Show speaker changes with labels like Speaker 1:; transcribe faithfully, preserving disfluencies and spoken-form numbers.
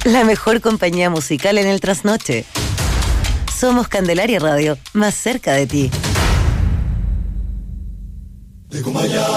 Speaker 1: la mejor compañía musical en el trasnoche. Somos Candelaria Radio, más cerca de ti.